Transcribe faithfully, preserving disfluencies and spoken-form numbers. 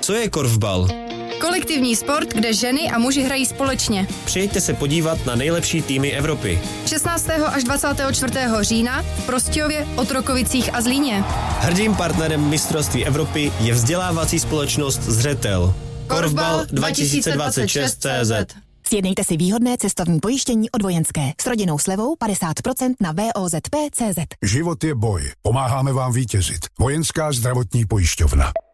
Co je korfbal? Kolektivní sport, kde ženy a muži hrají společně. Přijďte se podívat na nejlepší týmy Evropy. šestnáctého až dvacátého čtvrtého října v Prostějově, Otrokovicích a Zlíně. Hrdým partnerem mistrovství Evropy je vzdělávací společnost Zřetel. Korfbal dva tisíce dvacet šest tečka cé zet. Sjednejte si výhodné cestovní pojištění od Vojenské s rodinnou slevou padesát procent na V O Z P tečka cé zet. Život je boj. Pomáháme vám vítězit. Vojenská zdravotní pojišťovna.